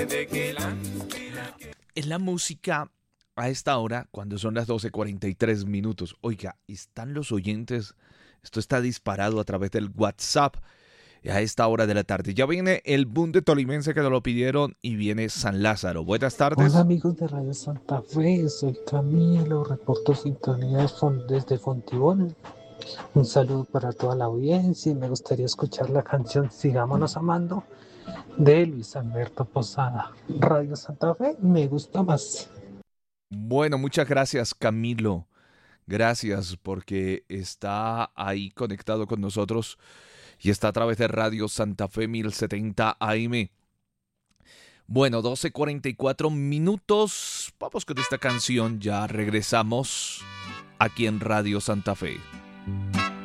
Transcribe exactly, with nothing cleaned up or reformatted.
Es la música a esta hora, cuando son las doce cuarenta y tres minutos. Oiga, están los oyentes. Esto está disparado a través del WhatsApp a esta hora de la tarde. Ya viene el boom de Tolimense que nos lo pidieron y viene San Lázaro. Buenas tardes. Hola amigos de Radio Santa Fe, soy Camilo, reporto sintonía desde Fontibón. Un saludo para toda la audiencia y me gustaría escuchar la canción Sigámonos Amando de Luis Alberto Posada. Radio Santa Fe me gusta más. Bueno, muchas gracias Camilo. Gracias porque está ahí conectado con nosotros y está a través de Radio Santa Fe mil setenta A M. Bueno, doce cuarenta y cuatro minutos. Vamos con esta canción. Ya regresamos aquí en Radio Santa Fe.